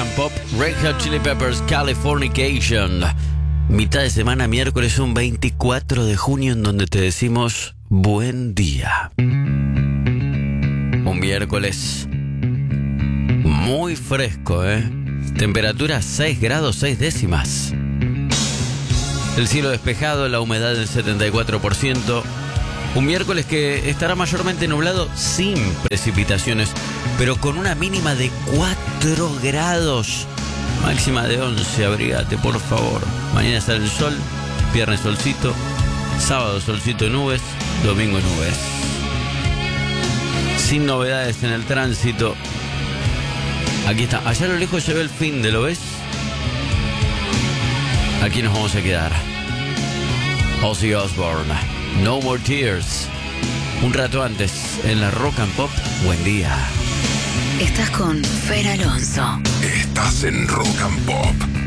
and Pop, Red Hot Chili Peppers, Californication. Mitad de semana, miércoles, un 24 de junio, en donde te decimos buen día. Un miércoles muy fresco, Temperatura 6 grados 6 décimas. El cielo despejado, la humedad del 74%. Un miércoles que estará mayormente nublado sin precipitaciones, pero con una mínima de 4 grados. Máxima de 11, abrigate por favor. Mañana sale el sol, viernes solcito, sábado solcito y nubes, domingo nubes. Sin novedades en el tránsito. Aquí está, allá a lo lejos se ve el fin de, ¿lo ves? Aquí nos vamos a quedar. Ozzy Osbourne, No More Tears. Un rato antes, en la Rock and Pop, buen día. Estás con Fer Alonso. Estás en Rock and Pop.